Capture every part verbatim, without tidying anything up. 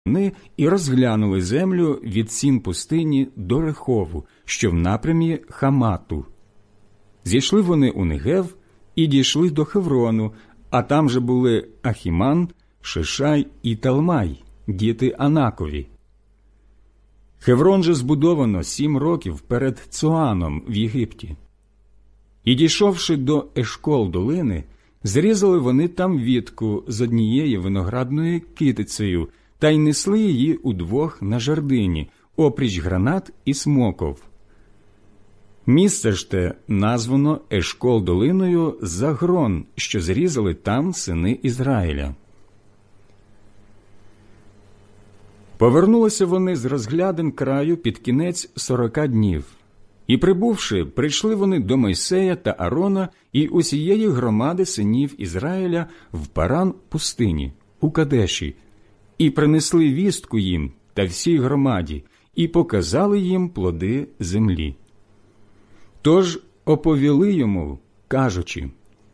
вони і розглянули землю від сін пустині до Рехову, що в напрямі Хамату. Зійшли вони у Негев і дійшли до Хеврону, а там же були Ахіман, Шишай і Талмай, діти Анакові. Хеврон же збудовано сім років перед Цоаном в Єгипті. І, дійшовши до Ешкол долини, зрізали вони там вітку з однієї виноградної китицею та й несли її удвох на жердині, опріч гранат і смоков. Місце ж те названо Ешкол долиною за грон, що зрізали там сини Ізраїля. Повернулися вони з розглядин краю під кінець сорока днів. І, прибувши, прийшли вони до Мойсея та Арона і усієї громади синів Ізраїля в Паран пустині, у Кадеші, і принесли вістку їм та всій громаді, і показали їм плоди землі. Тож оповіли йому, кажучи: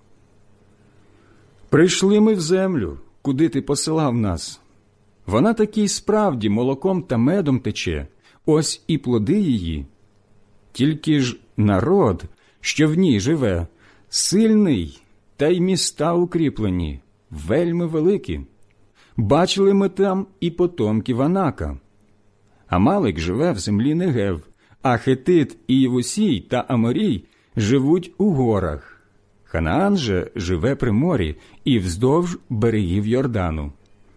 «Прийшли ми в землю, куди ти посилав нас. Вона таки справді молоком та медом тече, ось і плоди її. Тільки ж народ, що в ній живе, сильний, та й міста укріплені, вельми великі. Бачили ми там і потомків Анака. Амалик живе в землі Негев, а Хетит і Євусій та Аморій живуть у горах. Ханаан же живе при морі і вздовж берегів Йордану».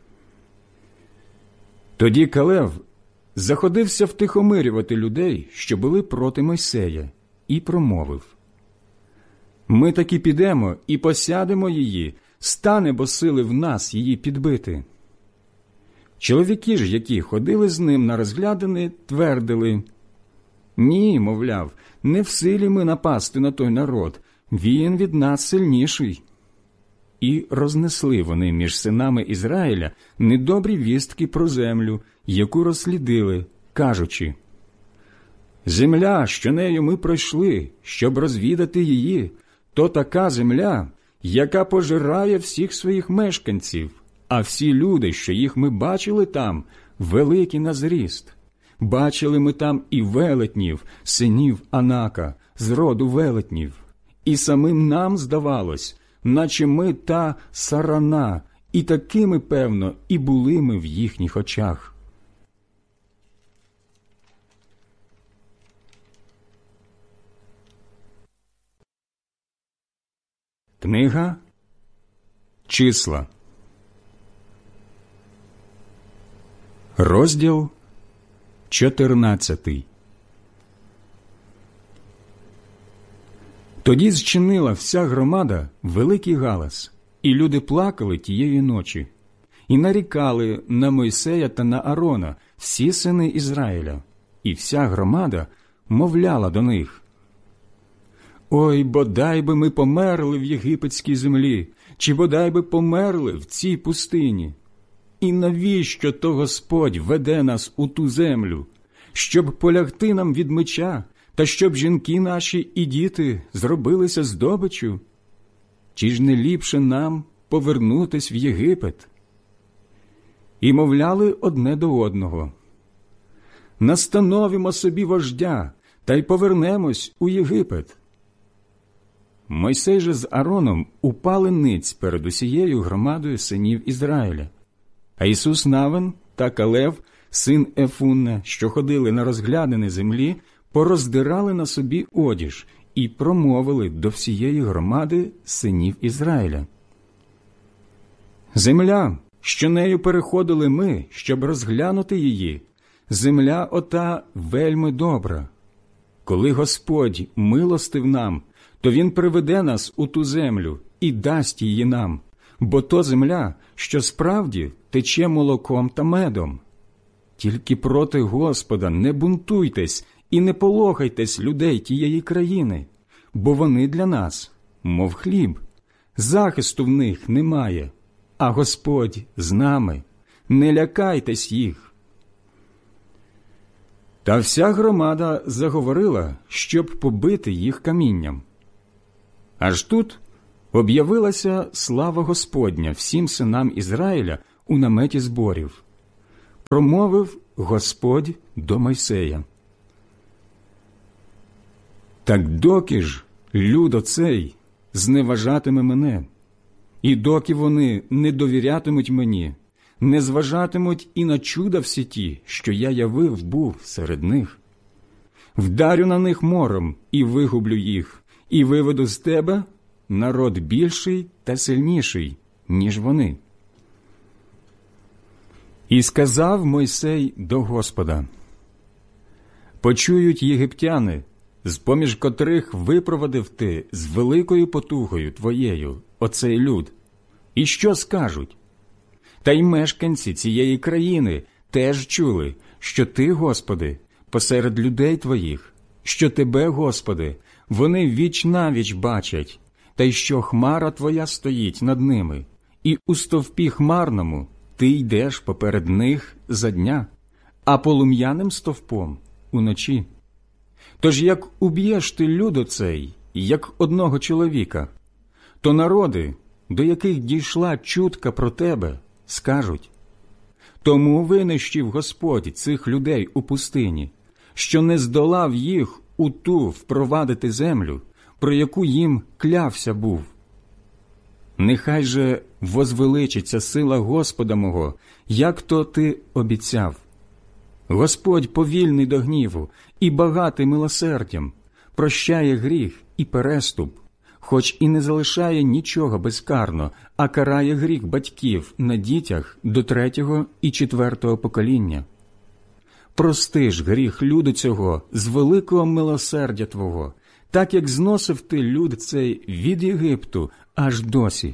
Тоді Калев заходився втихомирювати людей, що були проти Мойсея, і промовив: «Ми таки підемо і посядемо її, стане бо сили в нас її підбити». Чоловіки ж, які ходили з ним на розглядини, твердили: «Ні, мовляв, не в силі ми напасти на той народ, він від нас сильніший». І рознесли вони між синами Ізраїля недобрі вістки про землю, яку розслідили, кажучи: «Земля, що нею ми пройшли, щоб розвідати її, то така земля, яка пожирає всіх своїх мешканців, а всі люди, що їх ми бачили там, великі на зріст. Бачили ми там і велетнів, синів Анака, з роду велетнів, і самим нам здавалось, наче ми та сарана, і такими, певно, і були ми в їхніх очах». Книга Числа, розділ чотирнадцятий. Тоді зчинила вся громада великий галас, і люди плакали тієї ночі, і нарікали на Мойсея та на Арона всі сини Ізраїля, і вся громада мовляла до них: «Ой, бодай би ми померли в єгипетській землі, чи бодай би померли в цій пустині. І навіщо то Господь веде нас у ту землю, щоб полягти нам від меча, та щоб жінки наші і діти зробилися здобиччю? Чи ж не ліпше нам повернутись в Єгипет?» І мовляли одне до одного: «Настановимо собі вождя, та й повернемось у Єгипет». Мойсей же з Ароном упали ниць перед усією громадою синів Ізраїля. А Ісус Навин та Калев, син Ефунна, що ходили на розглядини землі, пороздирали на собі одіж і промовили до всієї громади синів Ізраїля: «Земля, що нею переходили ми, щоб розглянути її, земля ота вельми добра. Коли Господь милостив нам, то Він приведе нас у ту землю і дасть її нам, бо то земля, що справді тече молоком та медом. Тільки проти Господа не бунтуйтесь і не полохайтесь людей тієї країни, бо вони для нас, мов хліб, захисту в них немає, а Господь з нами, не лякайтесь їх». Та вся громада заговорила, щоб побити їх камінням. Аж тут об'явилася слава Господня всім синам Ізраїля у наметі зборів. промовив Господь до Мойсея: «Так доки ж люд оцей зневажатиме мене, і доки вони не довірятимуть мені, не зважатимуть і на чуда всі ті, що я явив був серед них, вдарю на них мором і вигублю їх, і виведу з тебе народ більший та сильніший, ніж вони». І сказав Мойсей до Господа: «Почують єгиптяни, з-поміж котрих випровадив ти з великою потугою твоєю оцей люд, і що скажуть? Та й мешканці цієї країни теж чули, що ти, Господи, посеред людей твоїх, що тебе, Господи, вони віч-навіч бачать, та й що хмара твоя стоїть над ними, і у стовпі хмарному ти йдеш поперед них за дня, а полум'яним стовпом уночі. Тож як уб'єш ти люд оцей, як одного чоловіка, то народи, до яких дійшла чутка про тебе, скажуть: тому винищив Господь цих людей у пустині, що не здолав їх у ту впровадити землю, про яку їм клявся був. Нехай же возвеличиться сила Господа мого, як то ти обіцяв. Господь повільний до гніву і багатий милосердям, прощає гріх і переступ, хоч і не залишає нічого безкарно, а карає гріх батьків на дітях до третього і четвертого покоління. Прости ж гріх люду цього з великого милосердя Твого, так як зносив ти люд цей від Єгипту аж досі».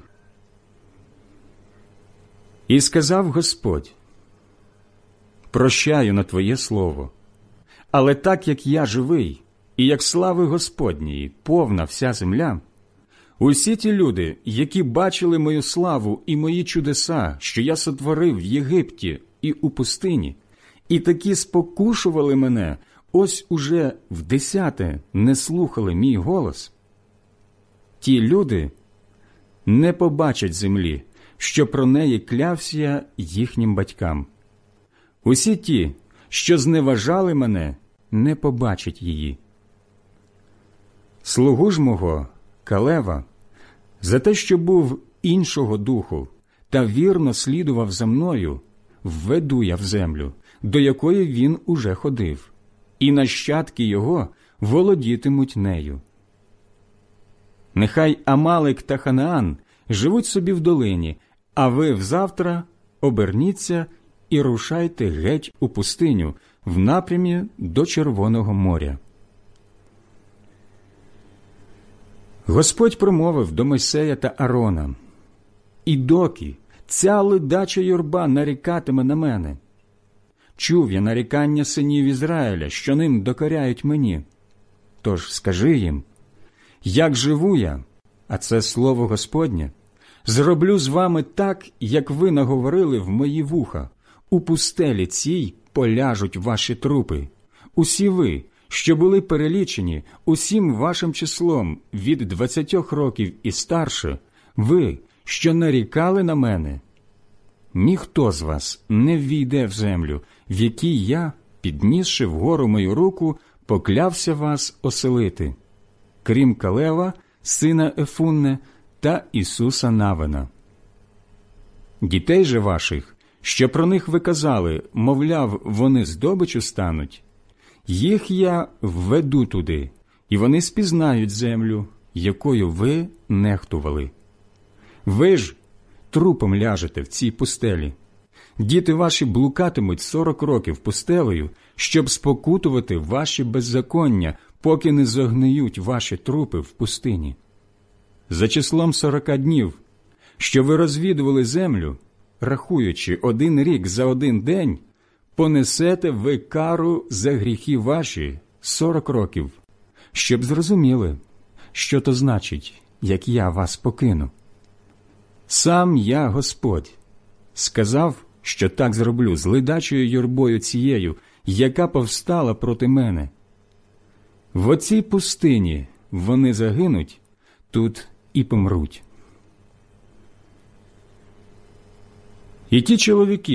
І сказав Господь: «Прощаю на Твоє слово, але так як я живий, і як слави Господньої повна вся земля, усі ті люди, які бачили мою славу і мої чудеса, що я сотворив в Єгипті і у пустині, і такі спокушували мене, ось уже вдесяте не слухали мій голос, ті люди не побачать землі, що про неї клявся я їхнім батькам. Усі ті, що зневажали мене, не побачать її. Слугу ж мого, Калева, за те, що був іншого духу та вірно слідував за мною, введу я в землю, до якої він уже ходив, і нащадки його володітимуть нею. Нехай Амалик та Ханаан живуть собі в долині, а ви взавтра оберніться і рушайте геть у пустиню в напрямі до Червоного моря». Господь промовив до Мойсея та Аарона: «І доки ця ледача юрба нарікатиме на мене? Чув я нарікання синів Ізраїля, що ним докоряють мені. Тож скажи їм: як живу я, а це слово Господнє, зроблю з вами так, як ви наговорили в мої вуха. У пустелі цій поляжуть ваші трупи. Усі ви, що були перелічені усім вашим числом від двадцятьох років і старше, ви, що нарікали на мене, ніхто з вас не ввійде в землю, в якій я, піднісши вгору мою руку, поклявся вас оселити, крім Калева, сина Ефунне, та Ісуса Навина. Дітей же ваших, що про них ви казали, мовляв, вони здобичу стануть, їх я введу туди, і вони спізнають землю, якою ви нехтували. Ви ж трупом ляжете в цій пустелі. Діти ваші блукатимуть сорок років пустелею, щоб спокутувати ваші беззаконня, поки не зогниють ваші трупи в пустині. За числом сорока днів, що ви розвідували землю, рахуючи один рік за один день, понесете ви кару за гріхи ваші сорок років, щоб зрозуміли, що то значить, як я вас покину. Сам я, Господь, сказав, що так зроблю з ледачою юрбою цією, яка повстала проти мене. В оцій пустині вони загинуть, тут і помруть. І ті чоловіки,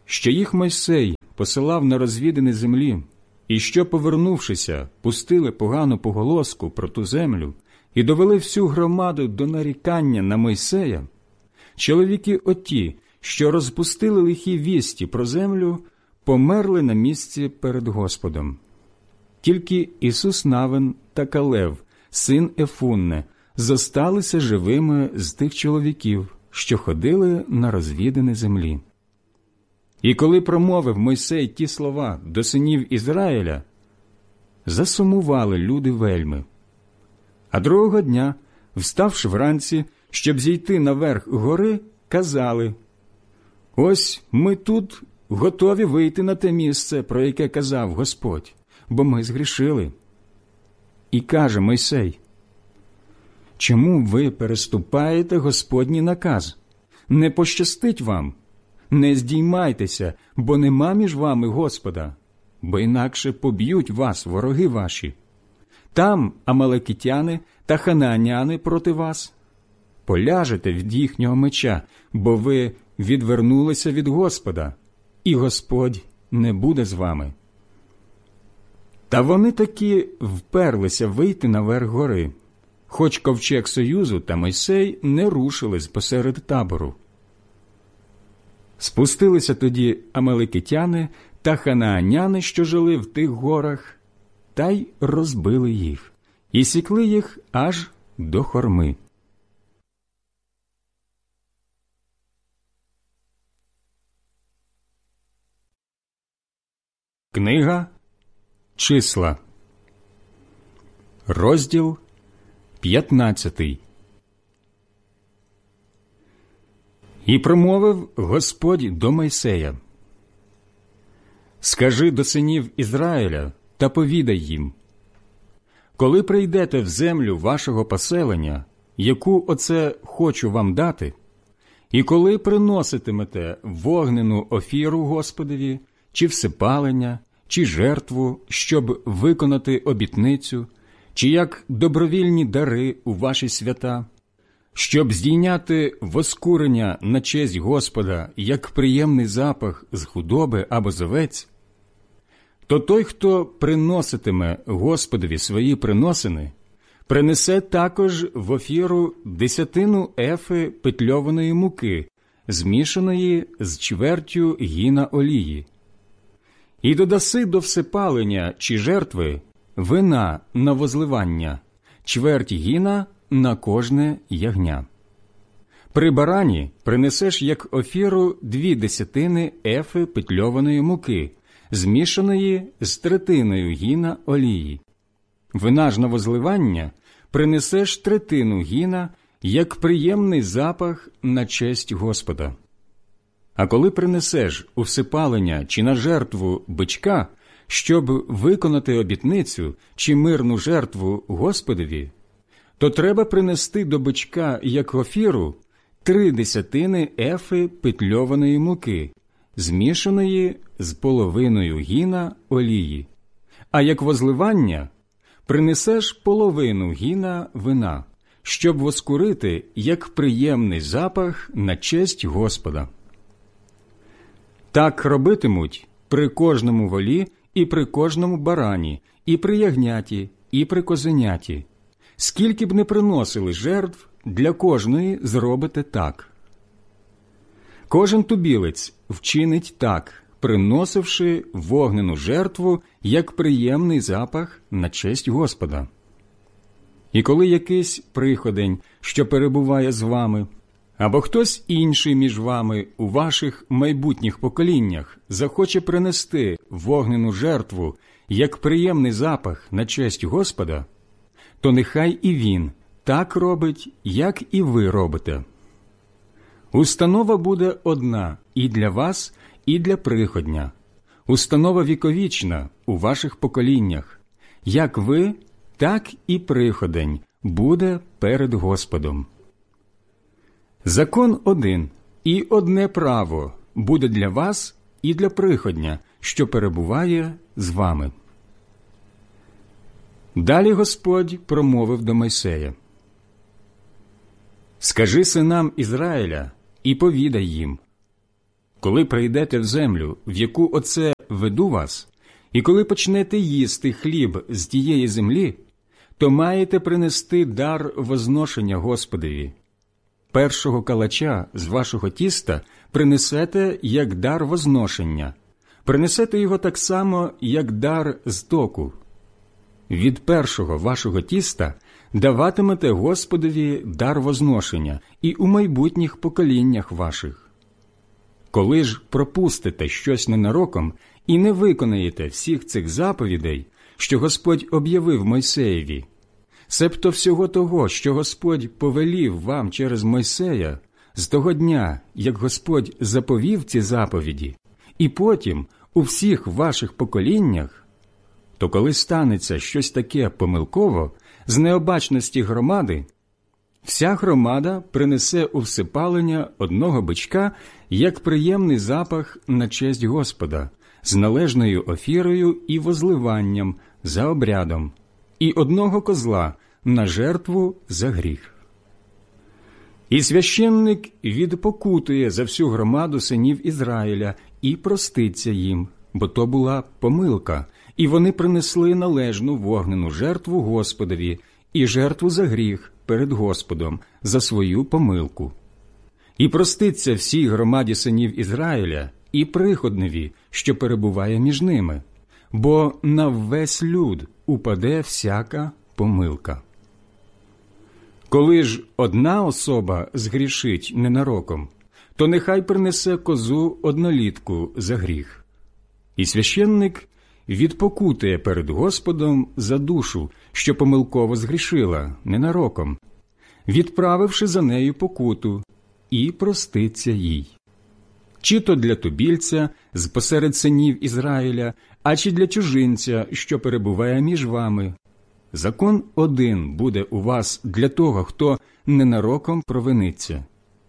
що їх Мойсей посилав на розвідані землі, і що, повернувшися, пустили погану поголоску про ту землю і довели всю громаду до нарікання на Мойсея, чоловіки оті, що розпустили лихі вісті про землю, померли на місці перед Господом. Тільки Ісус Навин та Калев, син Ефунне, зосталися живими з тих чоловіків, що ходили на розвідані землі. І коли промовив Мойсей ті слова до синів Ізраїля, засумували люди вельми. А другого дня, вставши вранці, щоб зійти наверх гори, казали: «Ось ми тут готові вийти на те місце, про яке казав Господь, бо ми згрішили». І каже Мойсей: «Чому ви переступаєте Господній наказ? Не пощастить вам, не здіймайтеся, бо нема між вами Господа, бо інакше поб'ють вас вороги ваші. Там амалекитяни та ханааняни проти вас. Поляжете від їхнього меча, бо ви відвернулися від Господа, і Господь не буде з вами». Та вони таки вперлися вийти наверх гори, хоч ковчег Союзу та Мойсей не рушились посеред табору. Спустилися тоді амалекитяни та ханааняни, що жили в тих горах, та й розбили їх, і сікли їх аж до Хорми. Книга Числа, розділ п'ятнадцятий. І промовив Господь до Мойсея: «Скажи до синів Ізраїля та повідай їм: коли прийдете в землю вашого поселення, яку оце хочу вам дати, і коли приноситимете вогнену офіру Господові, чи всипалення, чи жертву, щоб виконати обітницю, чи як добровільні дари у ваші свята, щоб здійняти воскурення на честь Господа, як приємний запах з худоби або з овець, то той, хто приноситиме Господові свої приносини, принесе також в офіру десятину ефи петльованої муки, змішаної з чвертю гіна олії. І додаси до всипалення чи жертви вина на возливання, чверть гіна на кожне ягня. При барані принесеш як офіру дві десятини ефи петльованої муки, змішаної з третиною гіна олії. Вина ж на возливання принесеш третину гіна, як приємний запах на честь Господа. А коли принесеш у всипалення чи на жертву бичка, щоб виконати обітницю чи мирну жертву Господові, то треба принести до бичка як офіру три десятини ефи петльованої муки, змішаної з половиною гіна олії. А як возливання принесеш половину гіна вина, щоб воскурити як приємний запах на честь Господа. Так робитимуть при кожному волі і при кожному барані, і при ягняті, і при козеняті. Скільки б не приносили жертв, для кожної зробите так. Кожен тубілець вчинить так, приносивши вогнену жертву, як приємний запах на честь Господа. І коли якийсь приходень, що перебуває з вами, або хтось інший між вами у ваших майбутніх поколіннях захоче принести вогнену жертву, як приємний запах на честь Господа, то нехай і він так робить, як і ви робите. Установа буде одна і для вас, і для приходня. Установа віковічна у ваших поколіннях. Як ви, так і приходень буде перед Господом. Закон один і одне право буде для вас і для приходня, що перебуває з вами. Далі Господь промовив до Мойсея: «Скажи синам Ізраїля і повідай їм: коли прийдете в землю, в яку оце веду вас, і коли почнете їсти хліб з тієї землі, то маєте принести дар возношення Господові. Першого калача з вашого тіста принесете як дар возношення, принесете його так само, як дар з току. Від першого вашого тіста даватимете Господові дар возношення і у майбутніх поколіннях ваших. Коли ж пропустите щось ненароком і не виконаєте всіх цих заповідей, що Господь об'явив Мойсеєві, себто всього того, що Господь повелів вам через Мойсея, з того дня, як Господь заповів ці заповіді, і потім у всіх ваших поколіннях, то коли станеться щось таке помилково, з необачності громади, вся громада принесе у всепалення одного бичка як приємний запах на честь Господа, з належною офірою і возливанням за обрядом, і одного козла на жертву за гріх. І священник відпокутує за всю громаду синів Ізраїля і проститься їм, бо то була помилка, і вони принесли належну вогнену жертву Господові і жертву за гріх перед Господом за свою помилку. І проститься всій громаді синів Ізраїля і приходневі, що перебуває між ними, бо на весь люд упаде всяка помилка. Коли ж одна особа згрішить ненароком, то нехай принесе козу однолітку за гріх. І священник відпокутує перед Господом за душу, що помилково згрішила ненароком, відправивши за нею покуту, і проститься їй. Чи то для тубільця з посеред синів Ізраїля, а чи для чужинця, що перебуває між вами. Закон один буде у вас для того, хто ненароком провиниться.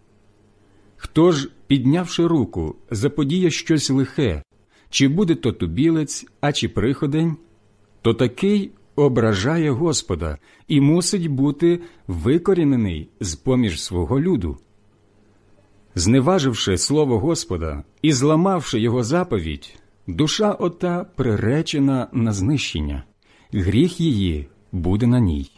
Хто ж, піднявши руку, заподіє щось лихе, чи буде то тубілець, а чи приходень, то такий ображає Господа і мусить бути викорінений з-поміж свого люду. Зневаживши слово Господа і зламавши його заповідь, душа ота приречена на знищення, гріх її буде на ній.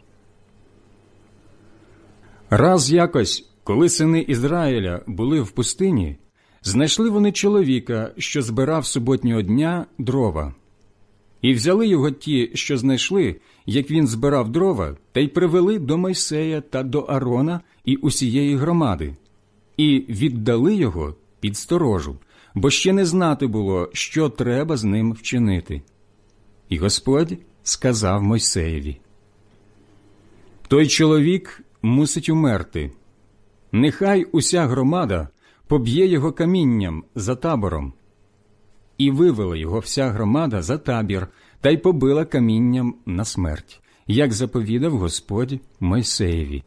Раз якось, коли сини Ізраїля були в пустині, знайшли вони чоловіка, що збирав суботнього дня дрова. І взяли його ті, що знайшли, як він збирав дрова, та й привели до Мойсея та до Аарона і усієї громади, і віддали його під сторожу, бо ще не знати було, що треба з ним вчинити. І Господь сказав Мойсеєві: «Той чоловік мусить умерти. Нехай уся громада поб'є його камінням за табором». І вивела його вся громада за табір, та й побила камінням на смерть, як заповідав Господь Мойсеєві.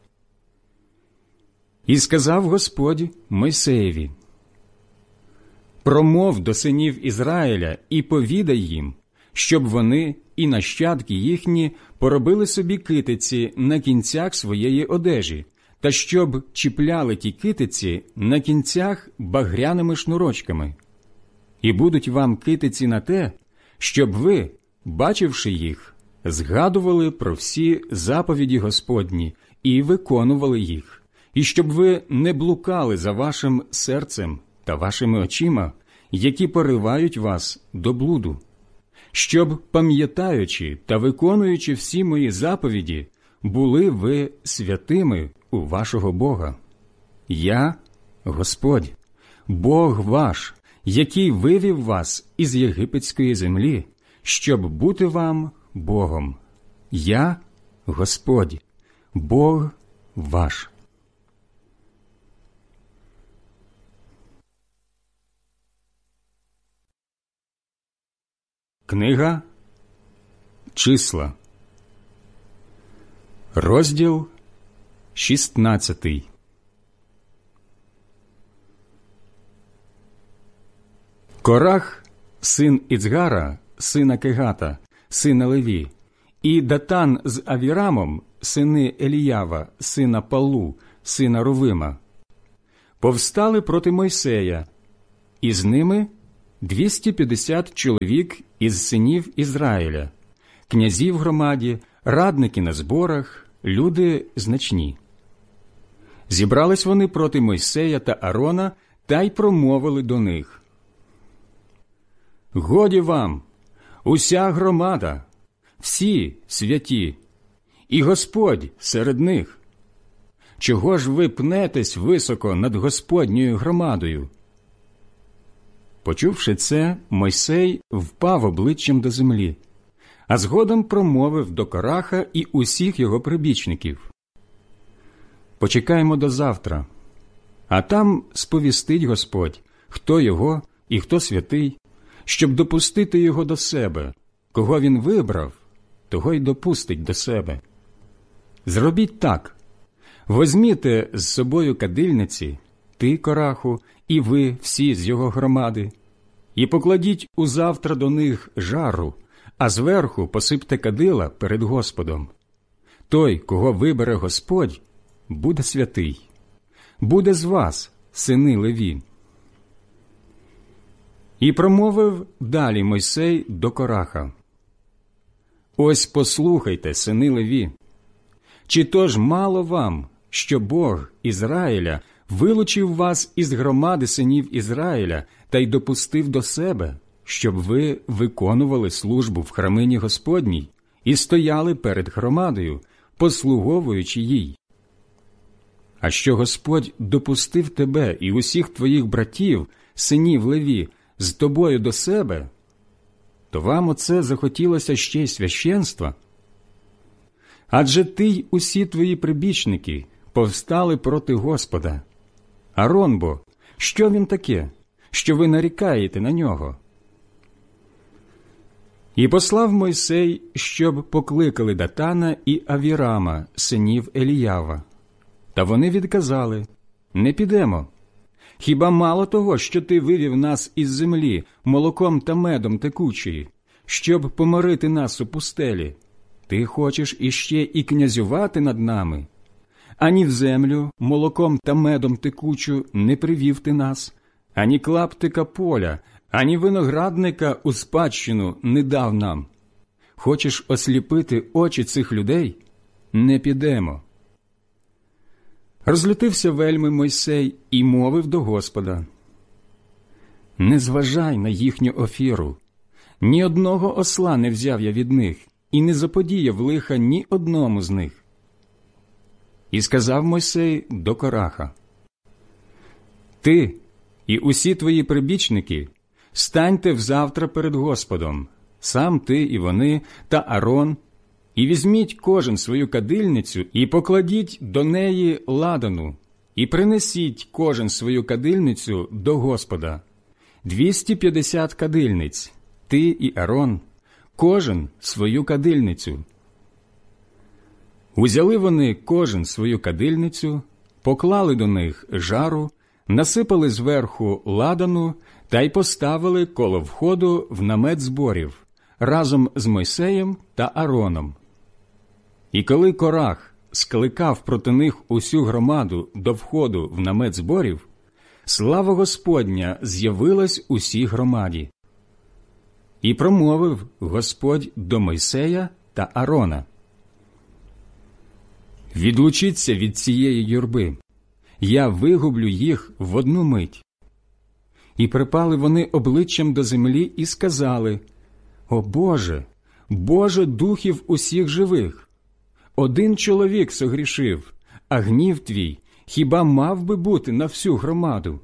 І сказав Господь Мойсеєві: «Промов до синів Ізраїля і повідай їм, щоб вони і нащадки їхні поробили собі китиці на кінцях своєї одежі, та щоб чіпляли ті китиці на кінцях багряними шнурочками. І будуть вам китиці на те, щоб ви, бачивши їх, згадували про всі заповіді Господні і виконували їх, і щоб ви не блукали за вашим серцем та вашими очима, які поривають вас до блуду, щоб, пам'ятаючи та виконуючи всі мої заповіді, були ви святими у вашого Бога. Я – Господь, Бог ваш, який вивів вас із єгипетської землі, щоб бути вам Богом. Я – Господь, Бог ваш». Книга Числа, розділ шістнадцятий. Корах, син Іцгара, сина Кегата, сина Леві, і Датан з Авірамом, сини Еліява, сина Палу, сина Рувима, повстали проти Мойсея і з ними двісті п'ятдесят чоловік із синів Ізраїля, князі в громаді, радники на зборах, люди значні. Зібрались вони проти Мойсея та Аарона та й промовили до них: «Годі вам, уся громада, всі святі, і Господь серед них. Чого ж ви пнетесь високо над Господньою громадою?» Почувши це, Мойсей впав обличчям до землі, а згодом промовив до Кораха і усіх його прибічників: «Почекаємо до завтра, а там сповістить Господь, хто його і хто святий, щоб допустити його до себе. Кого він вибрав, того й допустить до себе. Зробіть так: возьміте з собою кадильниці, ти, Кораху, і ви всі з його громади, і покладіть узавтра до них жару, а зверху посипте кадила перед Господом. Той, кого вибере Господь, буде святий. Буде з вас, сини Леві». І промовив далі Мойсей до Кораха: «Ось послухайте, сини Леві, чи то ж мало вам, що Бог Ізраїля вилучив вас із громади синів Ізраїля та й допустив до себе, щоб ви виконували службу в храмині Господній і стояли перед громадою, послуговуючи їй? А що Господь допустив тебе і усіх твоїх братів, синів Леві, з тобою до себе, то вам оце захотілося ще й священства? Адже ти й усі твої прибічники повстали проти Господа. Аарон бо, що він таке, що ви нарікаєте на нього?» І послав Мойсей, щоб покликали Датана і Авірама, синів Еліява. Та вони відказали: «Не підемо. Хіба мало того, що ти вивів нас із землі молоком та медом текучої, щоб поморити нас у пустелі? Ти хочеш іще і князювати над нами? Ані в землю молоком та медом текучу не привів ти нас, ані клаптика поля, ані виноградника у спадщину не дав нам. Хочеш осліпити очі цих людей? Не підемо». Розлютився вельми Мойсей і мовив до Господа: «Не зважай на їхню офіру. Ні одного осла не взяв я від них, і не заподіяв лиха ні одному з них». І сказав Мойсей до Кораха: «Ти і усі твої прибічники станьте взавтра перед Господом, сам ти і вони та Аарон, і візьміть кожен свою кадильницю і покладіть до неї ладану, і принесіть кожен свою кадильницю до Господа. Двісті п'ятдесят кадильниць, ти і Аарон, кожен свою кадильницю». Узяли вони кожен свою кадильницю, поклали до них жару, насипали зверху ладану та й поставили коло входу в намет зборів разом з Мойсеєм та Аароном. І коли Корах скликав проти них усю громаду до входу в намет зборів, слава Господня з'явилась усій громаді. І промовив Господь до Мойсея та Аарона: «Відлучіться від цієї юрби, я вигублю їх в одну мить». І припали вони обличчям до землі і сказали: «О Боже, Боже духів усіх живих! Один чоловік согрішив, а гнів твій хіба мав би бути на всю громаду?»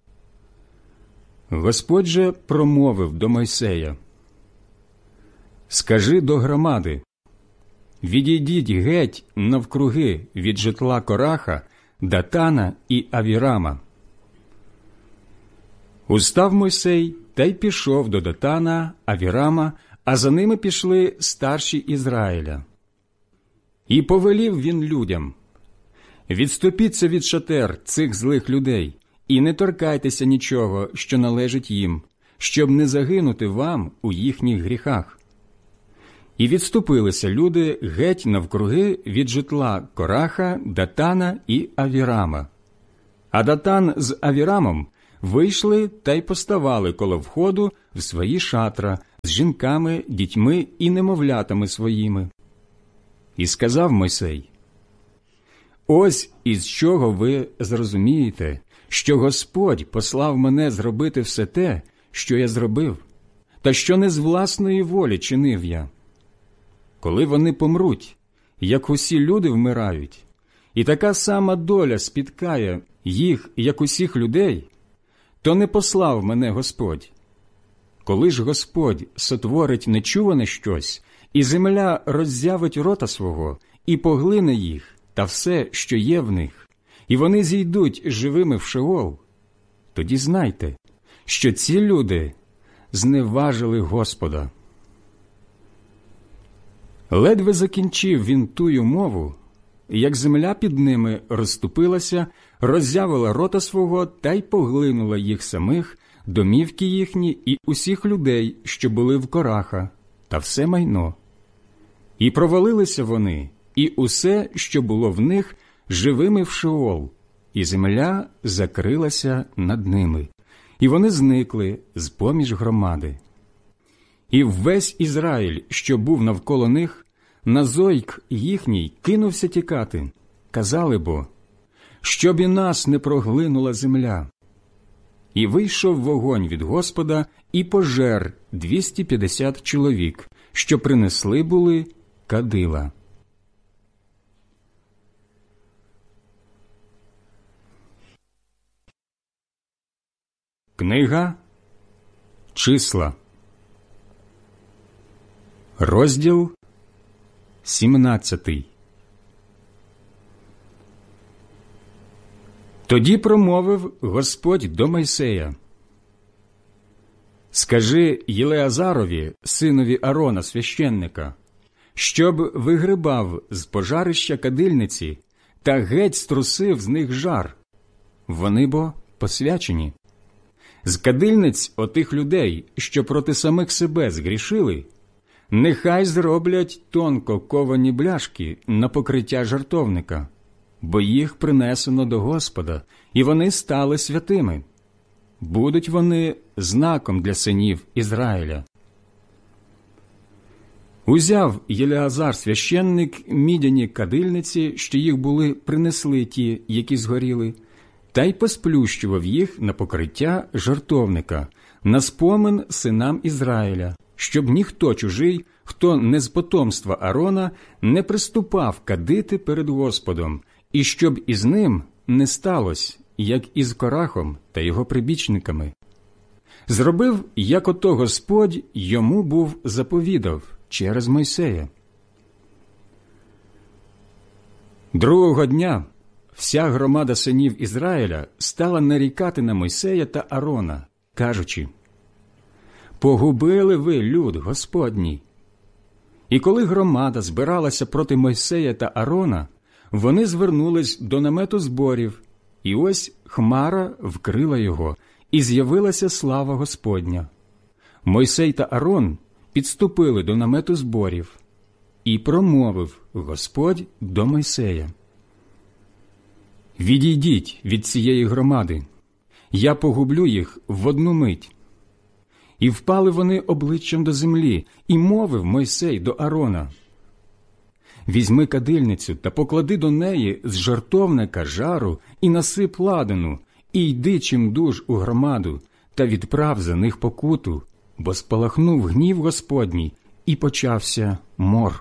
Господь же промовив до Мойсея: «Скажи до громади: відійдіть геть навкруги від житла Кораха, Датана і Авірама». Устав Мойсей та й пішов до Датана, Авірама, а за ними пішли старші Ізраїля. І повелів він людям: «Відступіться від шатер цих злих людей, і не торкайтеся нічого, що належить їм, щоб не загинути вам у їхніх гріхах». І відступилися люди геть навкруги від житла Кораха, Датана і Авірама. А Датан з Авірамом вийшли та й поставали коло входу в свої шатра з жінками, дітьми і немовлятами своїми. І сказав Мойсей: «Ось із чого ви зрозумієте, що Господь послав мене зробити все те, що я зробив, та що не з власної волі чинив я. Коли вони помруть, як усі люди вмирають, і така сама доля спіткає їх, як усіх людей, то не послав мене Господь. Коли ж Господь сотворить нечуване щось, і земля роззявить рота свого, і поглине їх та все, що є в них, і вони зійдуть живими в Шеол, тоді знайте, що ці люди зневажили Господа». Ледве закінчив він тую мову, як земля під ними розступилася, роззявила рота свого та й поглинула їх самих, домівки їхні і усіх людей, що були в Кораха, та все майно. І провалилися вони, і усе, що було в них, живими в Шеол, і земля закрилася над ними, і вони зникли з-поміж громади. І весь Ізраїль, що був навколо них, на зойк їхній кинувся тікати. Казали бо: «Щоб і нас не проглинула земля». І вийшов вогонь від Господа і пожер двісті п'ятдесят чоловік, що принесли були кадила. Книга Числа, розділ сімнадцятий. Тоді промовив Господь до Мойсея: «Скажи Єлеазарові, синові Арона, священника, щоб вигрибав з пожарища кадильниці та геть струсив з них жар. Вони бо посвячені. З кадильниць отих людей, що проти самих себе згрішили, нехай зроблять тонко ковані бляшки на покриття жертовника, бо їх принесено до Господа, і вони стали святими. Будуть вони знаком для синів Ізраїля». Узяв Єлеазар священник мідяні кадильниці, що їх були принесли ті, які згоріли, та й посплющував їх на покриття жертовника, на спомин синам Ізраїля, щоб ніхто чужий, хто не з потомства Арона, не приступав кадити перед Господом, і щоб із ним не сталося, як із Корахом та його прибічниками. Зробив, як ото Господь йому був заповідав через Мойсея. Другого дня вся громада синів Ізраїля стала нарікати на Мойсея та Арона, кажучи: «Погубили ви люд Господній». І коли громада збиралася проти Мойсея та Арона, вони звернулись до намету зборів, і ось хмара вкрила його, і з'явилася слава Господня. Мойсей та Арон підступили до намету зборів, і промовив Господь до Мойсея: «Відійдіть від цієї громади, я погублю їх в одну мить». І впали вони обличчям до землі, і мовив Мойсей до Арона: «Візьми кадильницю та поклади до неї з жертовника жару і насип ладану, і йди чимдуж у громаду, та відправ за них покуту, бо спалахнув гнів Господній, і почався мор».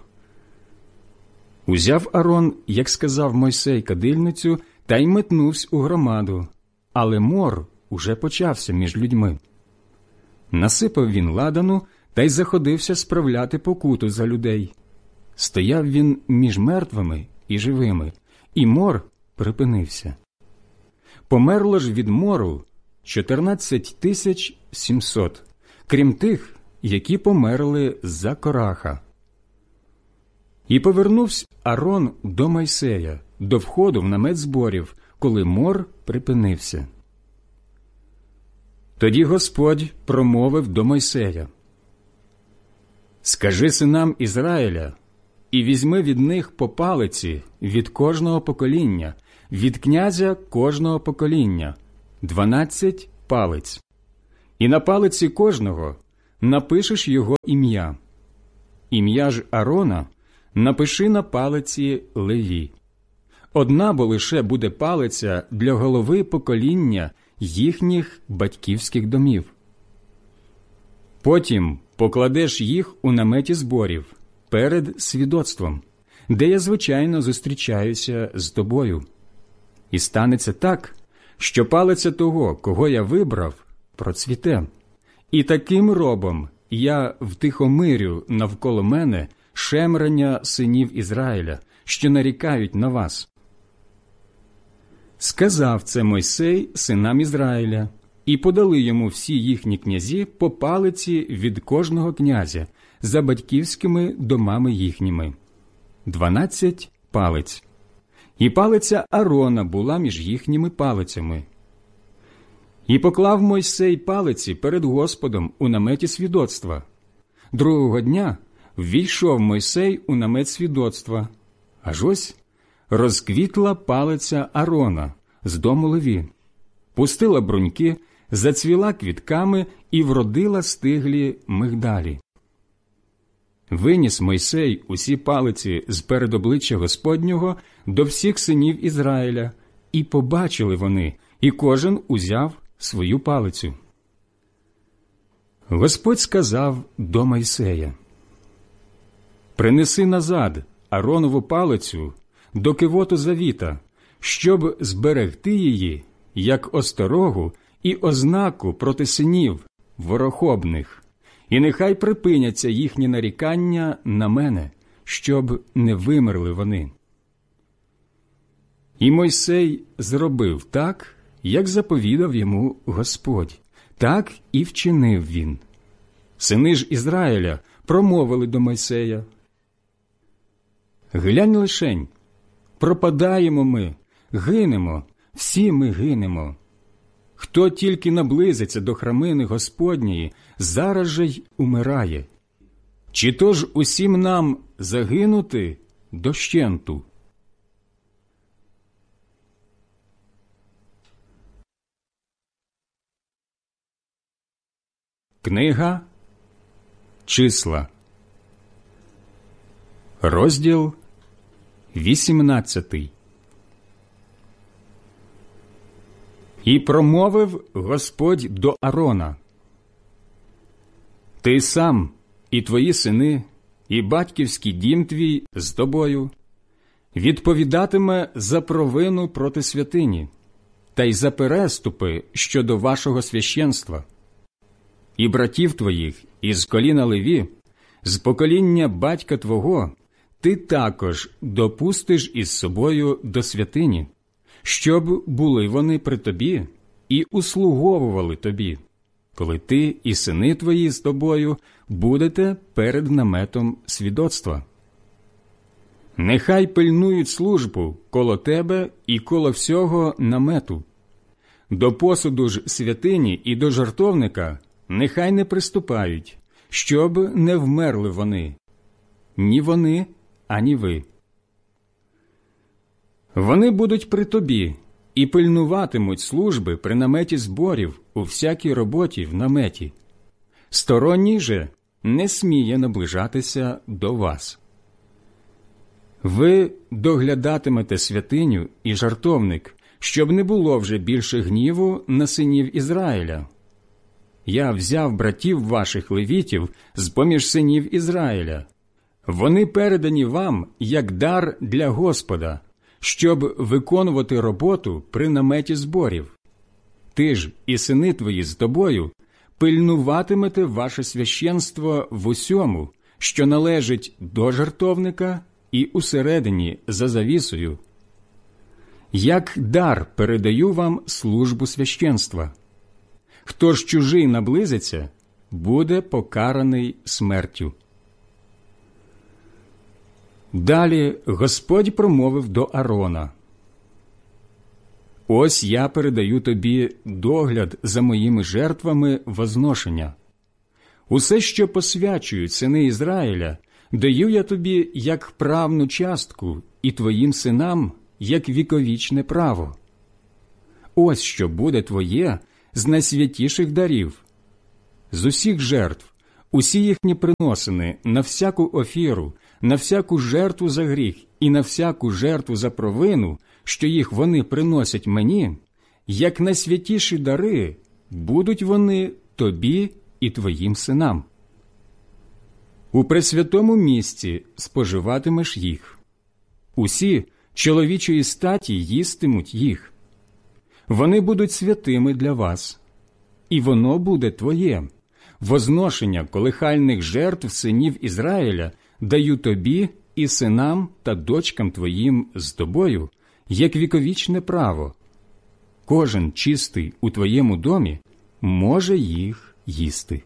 Узяв Арон, як сказав Мойсей, кадильницю, та й метнувся у громаду, але мор уже почався між людьми. Насипав він ладану та й заходився справляти покуту за людей. Стояв він між мертвими і живими, і мор припинився. Померло ж від мору чотирнадцять тисяч сімсот, крім тих, які померли з-за Кораха. І повернувся Арон до Мойсея, до входу в намет зборів, коли мор припинився. Тоді Господь промовив до Мойсея: «Скажи синам Ізраїля, і візьми від них по палиці від кожного покоління, від князя кожного покоління, дванадцять палець, і на палиці кожного напишеш його ім'я. Ім'я ж Аарона напиши на палиці Леві. Одна бо лише буде палиця для голови покоління їхніх батьківських домів. Потім покладеш їх у наметі зборів перед свідоцтвом, де я, звичайно, зустрічаюся з тобою. І станеться так, що палиця того, кого я вибрав, процвіте. І таким робом я втихомирю навколо мене шемрання синів Ізраїля, що нарікають на вас. Сказав це Мойсей синам Ізраїля, і подали йому всі їхні князі по палиці від кожного князя за батьківськими домами їхніми. Дванадцять палиць. І палиця Аарона була між їхніми палицями. І поклав Мойсей палиці перед Господом у наметі свідоцтва. Другого дня ввійшов Мойсей у намет свідоцтва. Аж ось розквітла палиця Аарона з дому Леві, пустила бруньки, зацвіла квітками і вродила стиглі мигдалі. Виніс Мойсей усі палиці з перед обличчя Господнього до всіх синів Ізраїля, і побачили вони, і кожен узяв свою палицю. Господь сказав до Мойсея: «Принеси назад Ааронову палицю до кивоту завіта, щоб зберегти її, як осторогу і ознаку проти синів ворохобних, і нехай припиняться їхні нарікання на мене, щоб не вимерли вони». І Мойсей зробив так, як заповідав йому Господь, так і вчинив він. Сини ж Ізраїля промовили до Мойсея: «Глянь лишень, пропадаємо ми, гинемо, всі ми гинемо. Хто тільки наблизиться до храмини Господньої, зараз же й умирає. Чи то ж усім нам загинути дощенту?» Книга Числа, розділ вісімнадцятий. І промовив Господь до Аарона: «Ти сам, і твої сини, і батьківський дім твій з тобою відповідатиме за провину проти святині та й за переступи щодо вашого священства. І братів твоїх із коліна Леві, з покоління батька твого, ти також допустиш із собою до святині, щоб були вони при тобі і услуговували тобі, коли ти і сини твої з тобою будете перед наметом свідоцтва. Нехай пильнують службу коло тебе і коло всього намету. До посуду ж святині і до жертовника нехай не приступають, щоб не вмерли вони, ні вони, ані ви. Вони будуть при тобі і пильнуватимуть служби при наметі зборів у всякій роботі в наметі. Сторонній же не сміє наближатися до вас. Ви доглядатимете святиню і жертовник, щоб не було вже більше гніву на синів Ізраїля. Я взяв братів ваших левітів з-поміж синів Ізраїля. Вони передані вам як дар для Господа, щоб виконувати роботу при наметі зборів. Ти ж і сини твої з тобою пильнуватимете ваше священство в усьому, що належить до жертовника і усередині за завісою. Як дар передаю вам службу священства. Хто ж чужий наблизиться, буде покараний смертю». Далі Господь промовив до Аарона: «Ось я передаю тобі догляд за моїми жертвами возношення. Усе, що посвячують сини Ізраїля, даю я тобі як правну частку і твоїм синам як віковічне право. Ось що буде твоє з найсвятіших дарів, з усіх жертв, усі їхні приносини на всяку офіру, на всяку жертву за гріх і на всяку жертву за провину, що їх вони приносять мені, як найсвятіші дари, будуть вони тобі і твоїм синам. У пресвятому місці споживатимеш їх. Усі чоловічої статі їстимуть їх. Вони будуть святими для вас, і воно буде твоє. Возношення колихальних жертв синів Ізраїля даю тобі і синам та дочкам твоїм з тобою, як віковічне право. Кожен чистий у твоєму домі може їх їсти.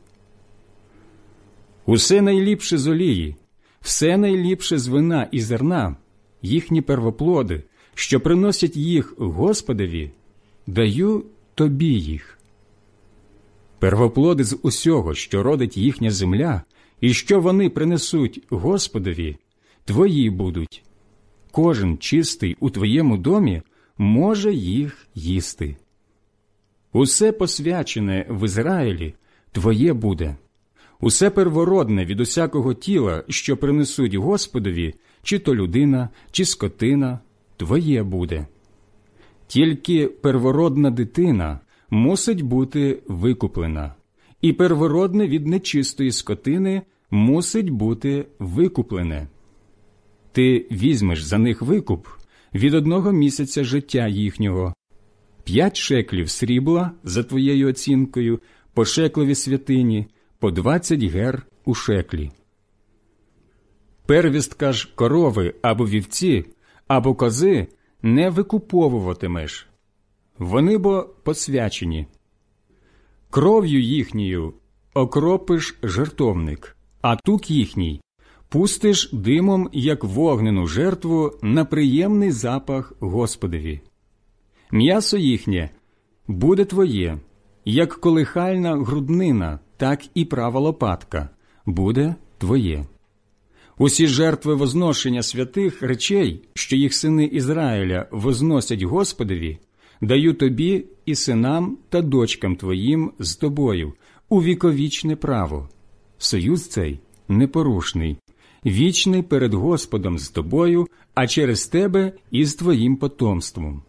Усе найліпше з олії, все найліпше з вина і зерна, їхні первоплоди, що приносять їх Господові, даю тобі їх. Первоплоди з усього, що родить їхня земля, і що вони принесуть Господові, твої будуть. Кожен чистий у твоєму домі може їх їсти. Усе посвячене в Ізраїлі твоє буде. Усе первородне від усякого тіла, що принесуть Господові, чи то людина, чи скотина, твоє буде. Тільки первородна дитина мусить бути викуплена, і первородне від нечистої скотини мусить бути викуплене. Ти візьмеш за них викуп від одного місяця життя їхнього, п'ять шеклів срібла за твоєю оцінкою, по шеклові святині, по двадцять гер у шеклі. Первістка ж корови або вівці, або кози не викуповуватимеш. Вони бо посвячені. Кров'ю їхньою окропиш жертовник, а тук їхній пустиш димом, як вогнену жертву, на приємний запах Господові. М'ясо їхнє буде твоє, як колихальна груднина, так і права лопатка буде твоє. Усі жертви возношення святих речей, що їх сини Ізраїля возносять Господові, даю тобі і синам та дочкам твоїм з тобою у віковічне право. Союз цей непорушний, вічний перед Господом з тобою, а через тебе і з твоїм потомством.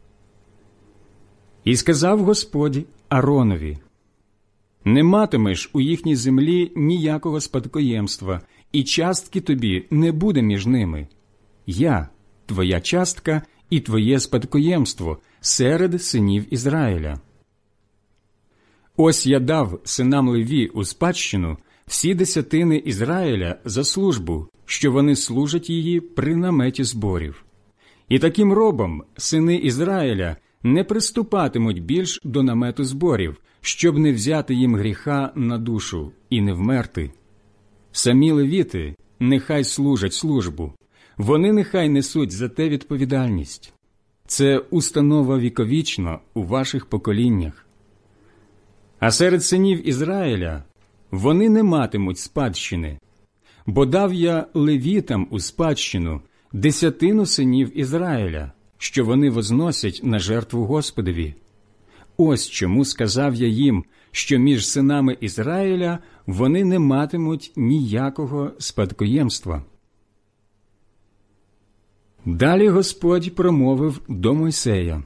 І сказав Господь Ааронові: не матимеш у їхній землі ніякого спадкоємства, і частки тобі не буде між ними. Я, твоя частка і твоє спадкоємство серед синів Ізраїля. Ось я дав синам Леві у спадщину всі десятини Ізраїля за службу, що вони служать її при наметі зборів. І таким робом сини Ізраїля не приступатимуть більш до намету зборів, щоб не взяти їм гріха на душу і не вмерти. Самі левіти нехай служать службу, вони нехай несуть за те відповідальність. Це установа віковічна у ваших поколіннях. А серед синів Ізраїля вони не матимуть спадщини, бо дав я левітам у спадщину десятину синів Ізраїля, що вони возносять на жертву Господові. Ось чому сказав я їм, що між синами Ізраїля вони не матимуть ніякого спадкоємства. Далі Господь промовив до Мойсея: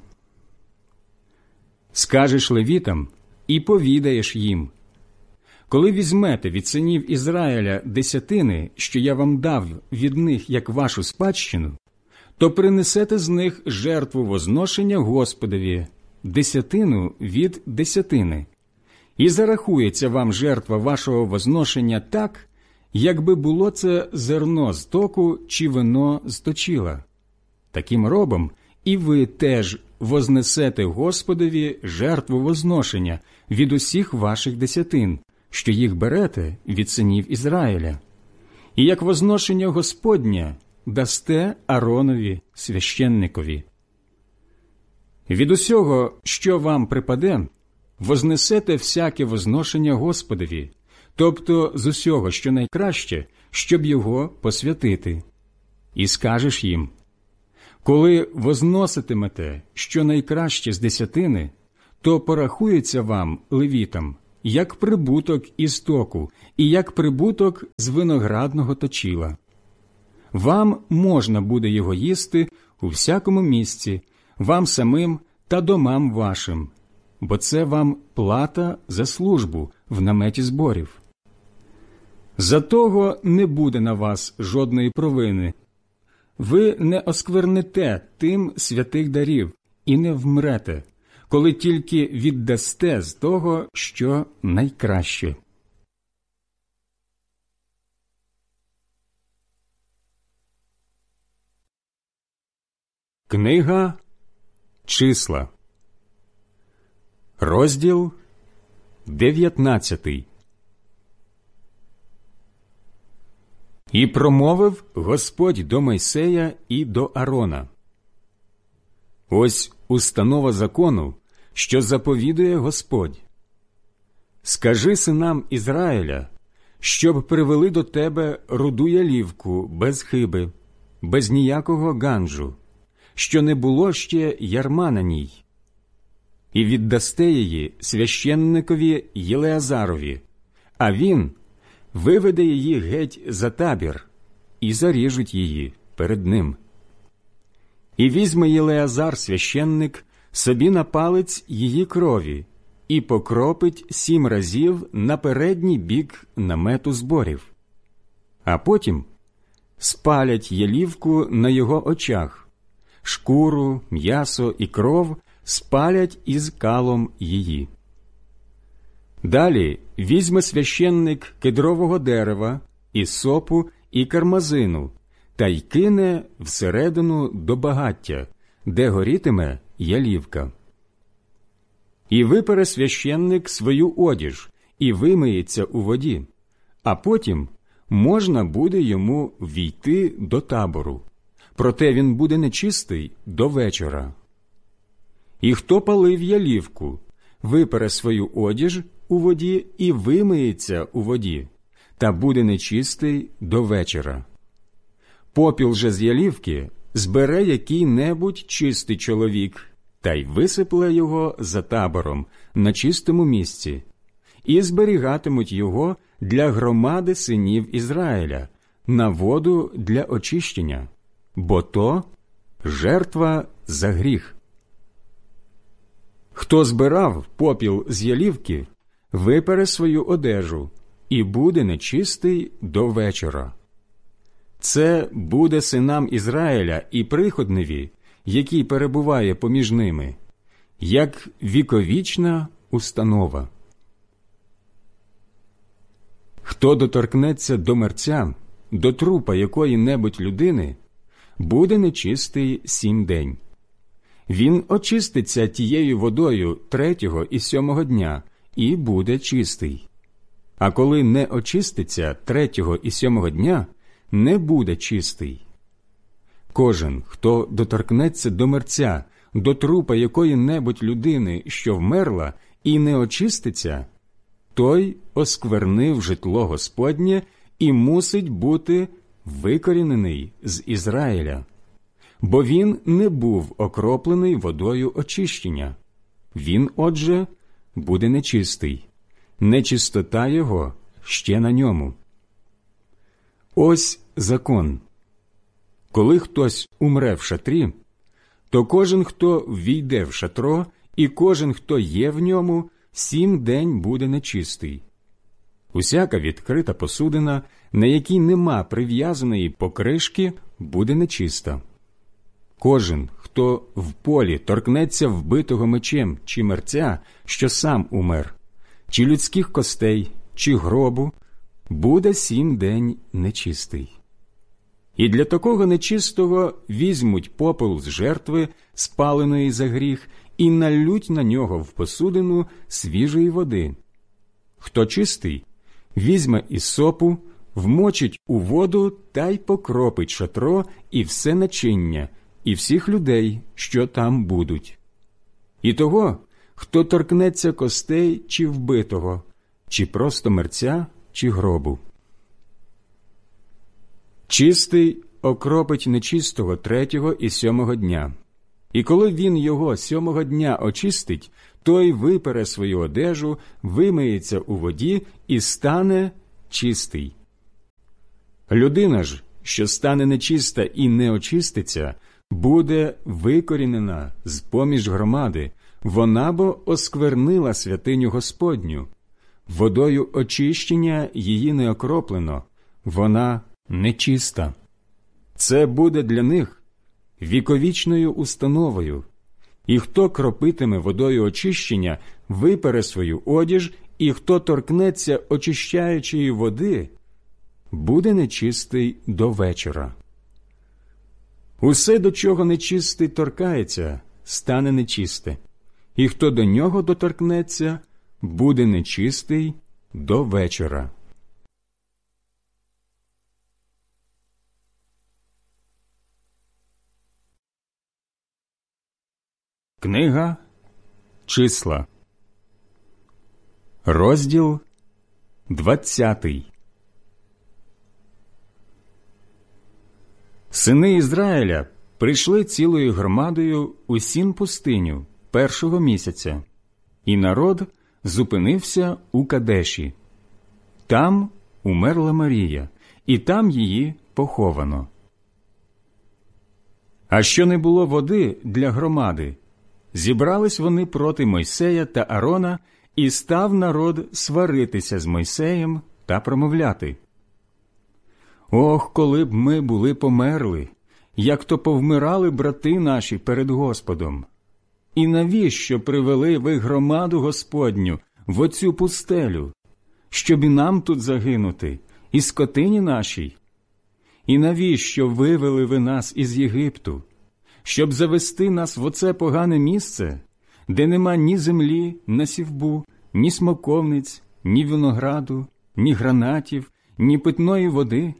«Скажеш левітам і повідаєш їм: коли візьмете від синів Ізраїля десятини, що я вам дав від них як вашу спадщину, то принесете з них жертву возношення Господові, десятину від десятини. І зарахується вам жертва вашого возношення так, якби було це зерно з току чи вино з точила. Таким робом і ви теж вознесете Господові жертву возношення від усіх ваших десятин, що їх берете від синів Ізраїля. І як возношення Господнє дасте Ааронові священникові. Від усього, що вам припаде, вознесете всяке возношення Господові, тобто з усього, що найкраще, щоб його посвятити. І скажеш їм: коли возноситимете що найкраще з десятини, то порахується вам, левітам, як прибуток із току і як прибуток з виноградного точіла. Вам можна буде його їсти у всякому місці, вам самим та домам вашим, бо це вам плата за службу в наметі зборів. За того не буде на вас жодної провини. Ви не оскверните тим святих дарів і не вмрете, коли тільки віддасте з того, що найкраще. Книга Числа, розділ дев'ятнадцятий. І промовив Господь до Мойсея і до Аарона: ось установа закону, що заповідує Господь. Скажи синам Ізраїля, щоб привели до тебе руду ялівку без хиби, без ніякого ганджу, що не було ще ярма на ній. І віддасте її священникові Єлеазарові, а він виведе її геть за табір і заріжуть її перед ним. І візьме Єлеазар священник собі на палець її крові і покропить сім разів на передній бік намету зборів. А потім спалять ялівку на його очах, шкуру, м'ясо і кров спалять із калом її. Далі візьме священник кедрового дерева, і сопу, і кармазину, та й кине всередину до багаття, де горітиме ялівка. І випере священник свою одіж, і вимиється у воді, а потім можна буде йому війти до табору, проте він буде нечистий до вечора. І хто палив ялівку, випере свою одіж у воді і вимиється у воді, та буде нечистий до вечора. Попіл же з ялівки збере який-небудь чистий чоловік, та й висипле його за табором на чистому місці, і зберігатимуть його для громади синів Ізраїля, на воду для очищення, бо то жертва за гріх. Хто збирав попіл з ялівки, випере свою одежу і буде нечистий до вечора. Це буде синам Ізраїля і приходневі, який перебуває поміж ними, як віковічна установа. Хто доторкнеться до мерця, до трупа якої-небудь людини, буде нечистий сім день. Він очиститься тією водою третього і сьомого дня і буде чистий. А коли не очиститься третього і сьомого дня, не буде чистий. Кожен, хто доторкнеться до мерця, до трупа якої-небудь людини, що вмерла, і не очиститься, той осквернив житло Господнє і мусить бути викорінений з Ізраїля. Бо він не був окроплений водою очищення. Він, отже, буде нечистий. Нечистота його ще на ньому. Ось закон. Коли хтось умре в шатрі, то кожен, хто ввійде в шатро, і кожен, хто є в ньому, сім день буде нечистий. Усяка відкрита посудина, на якій нема прив'язаної покришки, буде нечиста. Кожен, хто в полі торкнеться вбитого мечем чи мерця, що сам умер, чи людських костей, чи гробу, буде сім день нечистий. І для такого нечистого візьмуть попел з жертви, спаленої за гріх, і налють на нього в посудину свіжої води. Хто чистий, візьме ісопу, вмочить у воду та й покропить шатро і все начиння, і всіх людей, що там будуть. І того, хто торкнеться костей чи вбитого, чи просто мерця, чи гробу. Чистий окропить нечистого третього і сьомого дня. І коли він його сьомого дня очистить, той випере свою одежу, вимиється у воді і стане чистий. Людина ж, що стане нечиста і не очиститься, буде викорінена з-поміж громади, вона бо осквернила святиню Господню. Водою очищення її не окроплено, вона нечиста. Це буде для них віковічною установою. І хто кропитиме водою очищення, випере свою одіж, і хто торкнеться очищаючої води, буде нечистий до вечора. Усе, до чого нечистий торкається, стане нечисте, і хто до нього доторкнеться, буде нечистий до вечора. Книга Числа, розділ двадцятий. Сини Ізраїля прийшли цілою громадою у Сін пустиню першого місяця, і народ зупинився у Кадеші. Там умерла Марія, і там її поховано. А що не було води для громади, зібрались вони проти Мойсея та Арона, і став народ сваритися з Мойсеєм та промовляти: «Ох, коли б ми були померли, як то повмирали брати наші перед Господом! І навіщо привели ви громаду Господню в оцю пустелю, щоб і нам тут загинути, і скотині нашій? І навіщо вивели ви нас із Єгипту, щоб завести нас в оце погане місце, де нема ні землі на сівбу, ні смоковниць, ні винограду, ні гранатів, ні питної води?»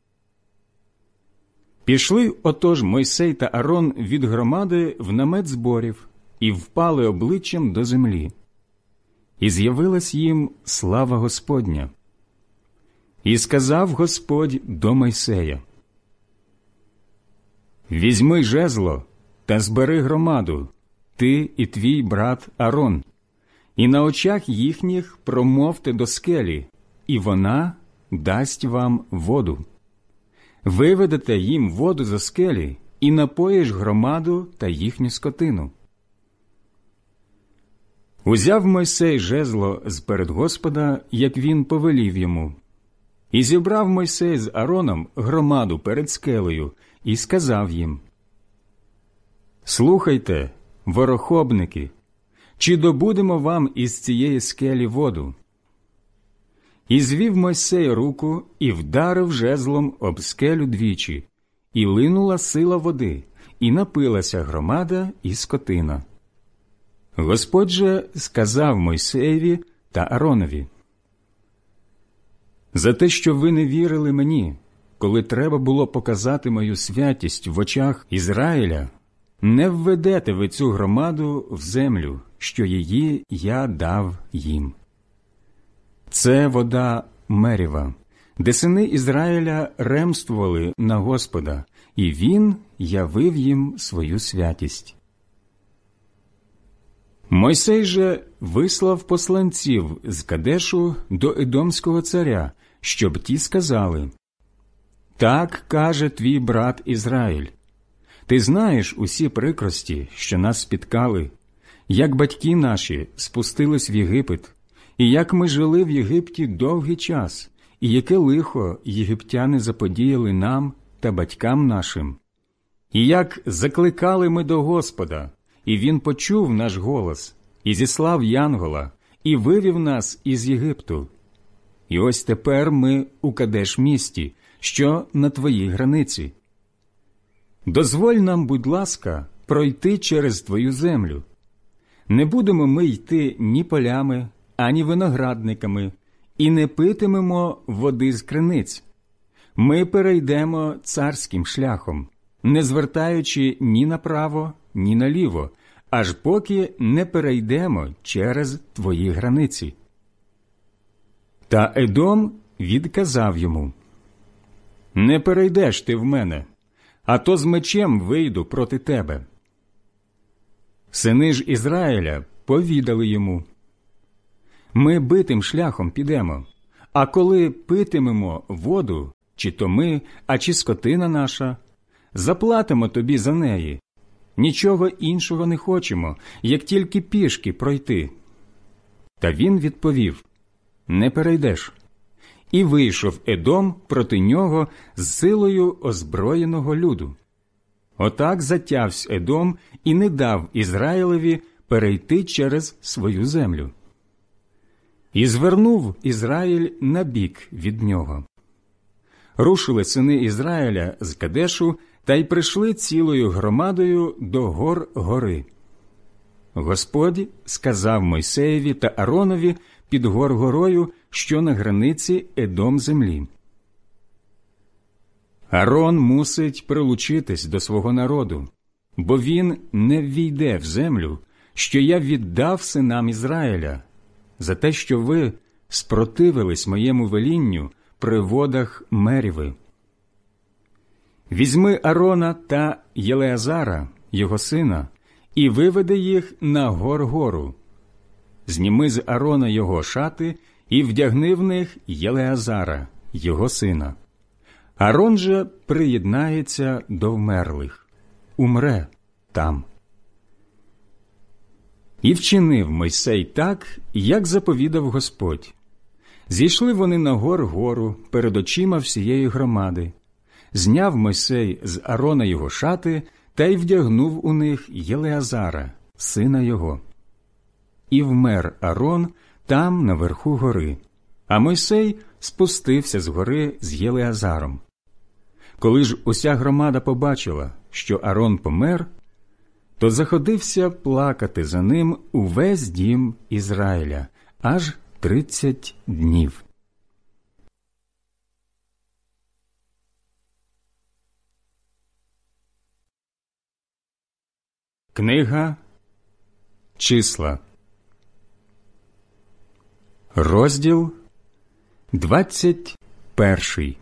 Пішли отож Мойсей та Арон від громади в намет зборів і впали обличчям до землі. І з'явилась їм слава Господня. І сказав Господь до Мойсея: «Візьми жезло та збери громаду, ти і твій брат Арон, і на очах їхніх промовте до скелі, і вона дасть вам воду. Виведете їм воду за скелі, і напоїш громаду та їхню скотину». Узяв Мойсей жезло з-перед Господа, як він повелів йому. І зібрав Мойсей з Ароном громаду перед скелею, і сказав їм: «Слухайте, ворохобники, чи добудемо вам із цієї скелі воду?» І звів Мойсей руку і вдарив жезлом об скелю двічі, і линула сила води, і напилася громада і скотина. Господь же сказав Мойсеєві та Аронові: «За те, що ви не вірили мені, коли треба було показати мою святість в очах Ізраїля, не введете ви цю громаду в землю, що її я дав їм. Це вода Меріва, де сини Ізраїля ремствували на Господа, і Він явив їм свою святість». Мойсей же вислав посланців з Кадешу до Едомського царя, щоб ті сказали: «Так каже твій брат Ізраїль: ти знаєш усі прикрості, що нас спіткали, як батьки наші спустились в Єгипет, і як ми жили в Єгипті довгий час, і яке лихо єгиптяни заподіяли нам та батькам нашим, і як закликали ми до Господа, і Він почув наш голос, і зіслав янгола, і вивів нас із Єгипту. І ось тепер ми у Кадеш-місті, що на твоїй границі. Дозволь нам, будь ласка, пройти через твою землю. Не будемо ми йти ні полями, ані виноградниками, і не питимемо води з криниць. Ми перейдемо царським шляхом, не звертаючи ні направо, ні наліво, аж поки не перейдемо через твої границі». Та Едом відказав йому: «Не перейдеш ти в мене, а то з мечем вийду проти тебе». Сини ж Ізраїля повідали йому: «Ми битим шляхом підемо, а коли питимемо воду, чи то ми, а чи скотина наша, заплатимо тобі за неї. Нічого іншого не хочемо, як тільки пішки пройти». Та він відповів: «Не перейдеш». І вийшов Едом проти нього з силою озброєного люду. Отак затявсь Едом і не дав Ізраїлеві перейти через свою землю. І звернув Ізраїль на бік від нього. Рушили сини Ізраїля з Кадешу та й прийшли цілою громадою до гор гори. Господь сказав Мойсеєві та Аронові під гор горою, що на границі Едом землі: «Арон мусить прилучитись до свого народу, бо він не ввійде в землю, що я віддав синам Ізраїля, за те, що ви спротивились моєму велінню при водах Меріви. Візьми Арона та Єлеазара, його сина, і виведи їх на гор-гору. Зніми з Арона його шати і вдягни в них Єлеазара, його сина. Арон же приєднається до вмерлих, умре там». І вчинив Мойсей так, як заповідав Господь. Зійшли вони на гор-гору перед очима всієї громади. Зняв Мойсей з Арона його шати та й вдягнув у них Єлеазара, сина його. І вмер Арон там, наверху гори, а Мойсей спустився з гори з Єлеазаром. Коли ж уся громада побачила, що Арон помер, то заходився плакати за ним увесь дім Ізраїля аж тридцять днів. Книга Числа, розділ двадцять перший.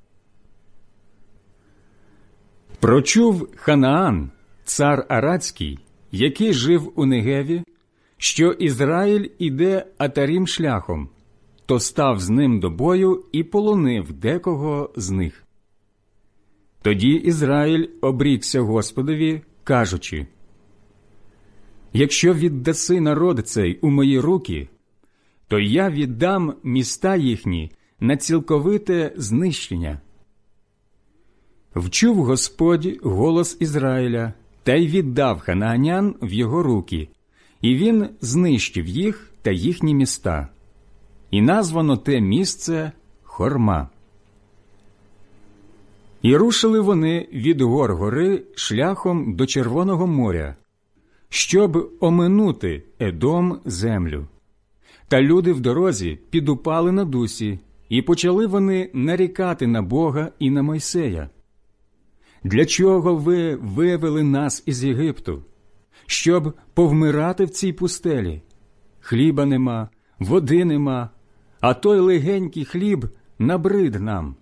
Прочув Ханаан, цар Арадський, який жив у Негеві, що Ізраїль іде Атарім шляхом, то став з ним до бою і полонив декого з них. Тоді Ізраїль обрікся Господові, кажучи: «Якщо віддаси народ цей у мої руки, то я віддам міста їхні на цілковите знищення». Вчув Господь голос Ізраїля, та й віддав ханаанян в його руки, і він знищив їх та їхні міста. І названо те місце Хорма. І рушили вони від гор гори шляхом до Червоного моря, щоб оминути Едом землю. Та люди в дорозі підупали на дусі, і почали вони нарікати на Бога і на Мойсея: «Для чого ви вивели нас із Єгипту? Щоб повмирати в цій пустелі? Хліба нема, води нема, а той легенький хліб набрид нам».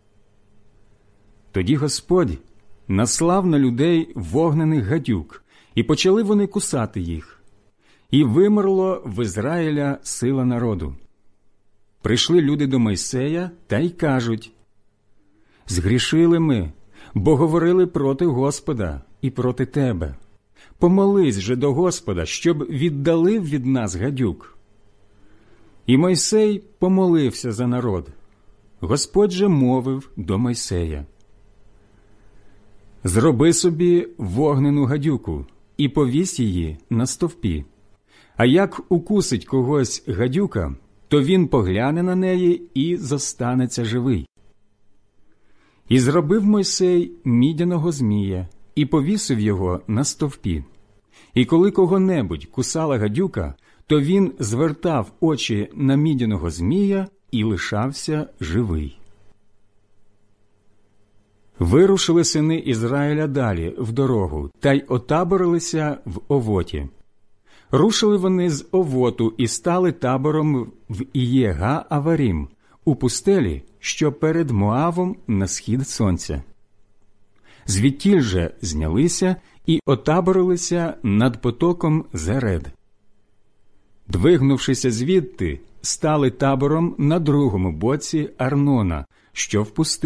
Тоді Господь наслав на людей вогнених гадюк, і почали вони кусати їх. І вимерло в Ізраїля сила народу. Прийшли люди до Мойсея та й кажуть: «Згрішили ми, бо говорили проти Господа і проти тебе. Помолись же до Господа, щоб віддалив від нас гадюк». І Мойсей помолився за народ. Господь же мовив до Мойсея: «Зроби собі вогнену гадюку і повісь її на стовпі. А як укусить когось гадюка, то він погляне на неї і зостанеться живий». І зробив Мойсей мідяного змія і повісив його на стовпі. І коли кого-небудь кусала гадюка, то він звертав очі на мідяного змія і лишався живий. Вирушили сини Ізраїля далі в дорогу та й отаборилися в Овоті. Рушили вони з Овоту і стали табором в Іє-га-Аварім, у пустелі, що перед Моавом на схід сонця. Звідтіль же знялися і отаборилися над потоком Зеред. Двигнувшися звідти, стали табором на другому боці Арнона, що в пустелі.